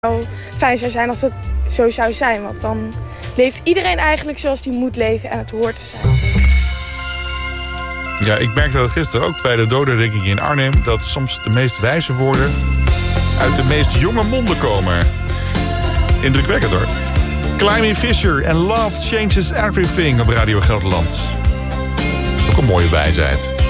fijn zou zijn als het zo zou zijn. Want dan leeft iedereen eigenlijk zoals die moet leven en het hoort te zijn. Ja, ik merkte dat gisteren ook bij de dodenherdenking in Arnhem... dat soms de meest wijze woorden uit de meest jonge monden komen. Indrukwekkend hoor. Climby Fisher en Love Changes Everything op Radio Gelderland. Ook een mooie wijsheid.